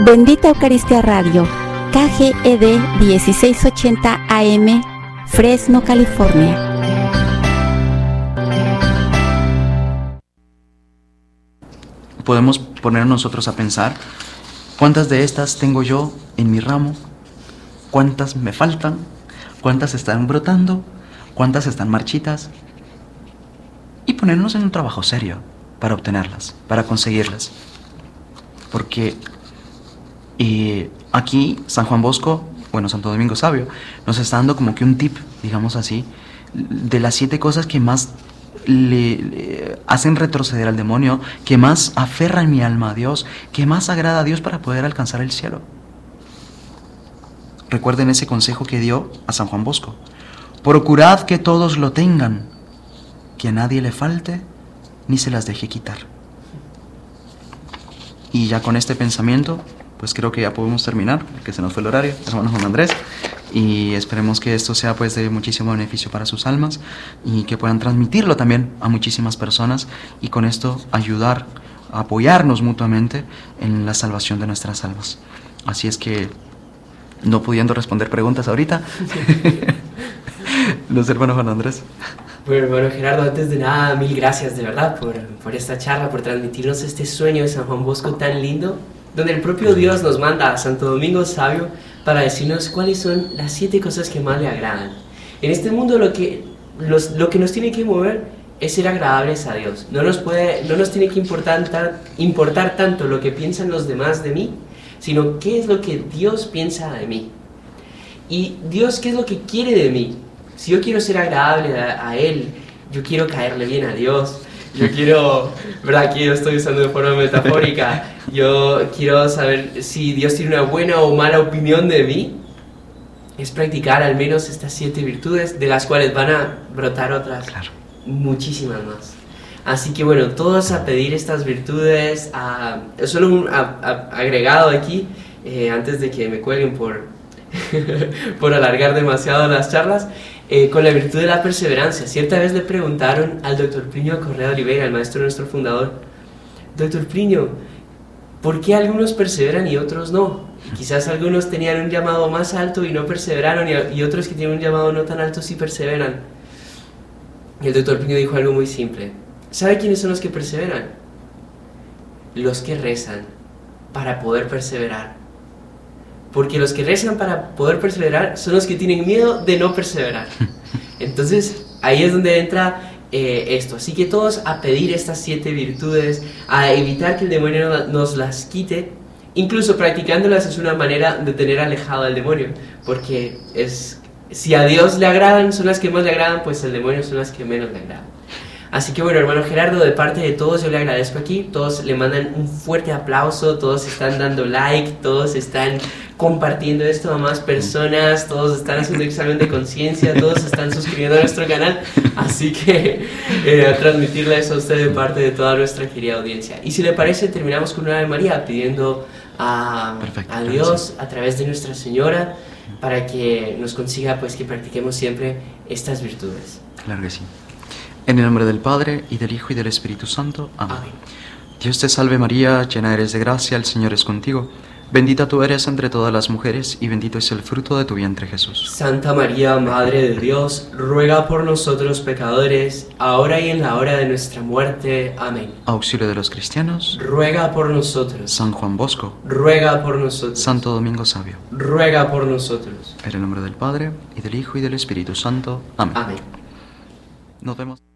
Bendita Eucaristía Radio, KGED 1680 AM, Fresno, California. Podemos poner nosotros a pensar, ¿cuántas de estas tengo yo en mi ramo? ¿Cuántas me faltan? ¿Cuántas están brotando? ¿Cuántas están marchitas? Y ponernos en un trabajo serio para obtenerlas, para conseguirlas. Porque aquí San Juan Bosco, Santo Domingo Sabio, nos está dando como que un tip, digamos así, de las 7 cosas que más le hacen retroceder al demonio, que más aferran mi alma a Dios, que más agrada a Dios para poder alcanzar el cielo. Recuerden ese consejo que dio a San Juan Bosco: procurad que todos lo tengan, que a nadie le falte ni se las deje quitar. Y ya con este pensamiento, pues creo que ya podemos terminar, porque se nos fue el horario, hermano Juan Andrés, y esperemos que esto sea pues de muchísimo beneficio para sus almas y que puedan transmitirlo también a muchísimas personas y con esto ayudar, apoyarnos mutuamente en la salvación de nuestras almas. Así es que, no pudiendo responder preguntas ahorita, los hermanos Juan Andrés. Bueno, hermano Gerardo, antes de nada, mil gracias de verdad por esta charla, por transmitirnos este sueño de San Juan Bosco tan lindo, donde el propio Dios nos manda a Santo Domingo Sabio para decirnos cuáles son las 7 cosas que más le agradan. En este mundo lo que nos tiene que mover es ser agradables a Dios. No nos tiene que importar tanto lo que piensan los demás de mí, sino qué es lo que Dios piensa de mí. Y Dios, qué es lo que quiere de mí. Si yo quiero ser agradable a Él, yo quiero caerle bien a Dios, yo quiero, ¿verdad? Aquí lo estoy usando de forma metafórica, yo quiero saber si Dios tiene una buena o mala opinión de mí, es practicar al menos estas 7 virtudes, de las cuales van a brotar otras, claro, muchísimas más. Así que bueno, todos a pedir estas virtudes, solo un agregado aquí, antes de que me cuelguen por alargar demasiado las charlas, con la virtud de la perseverancia. Cierta vez le preguntaron al doctor Plinio Correa de Oliveira, el maestro de nuestro fundador: doctor Plinio, ¿por qué algunos perseveran y otros no? Quizás algunos tenían un llamado más alto y no perseveraron, y otros que tienen un llamado no tan alto sí perseveran. Y el doctor Plinio dijo algo muy simple: ¿sabe quiénes son los que perseveran? Los que rezan para poder perseverar. Porque los que rezan para poder perseverar son los que tienen miedo de no perseverar. Entonces, ahí es donde entra esto. Así que todos a pedir estas 7 virtudes, a evitar que el demonio nos las quite. Incluso practicándolas es una manera de tener alejado al demonio. Porque si a Dios le agradan, son las que más le agradan, pues al demonio son las que menos le agradan. Así que bueno, hermano Gerardo, de parte de todos yo le agradezco aquí. Todos le mandan un fuerte aplauso, todos están dando like, todos están compartiendo esto a más personas, todos están haciendo examen de conciencia, todos están suscribiendo a nuestro canal. Así que a transmitirle eso a usted de parte de toda nuestra querida audiencia. Y si le parece, terminamos con una Ave María pidiendo a Dios a través de Nuestra Señora para que nos consiga pues que practiquemos siempre estas virtudes. Claro que sí. En el nombre del Padre, y del Hijo, y del Espíritu Santo. Amén. Amén. Dios te salve María, llena eres de gracia, el Señor es contigo. Bendita tú eres entre todas las mujeres, y bendito es el fruto de tu vientre, Jesús. Santa María, Madre de Dios, ruega por nosotros pecadores, ahora y en la hora de nuestra muerte. Amén. Auxilio de los cristianos, ruega por nosotros. San Juan Bosco, ruega por nosotros. Santo Domingo Sabio, ruega por nosotros. En el nombre del Padre, y del Hijo, y del Espíritu Santo. Amén. Amén. Nos vemos.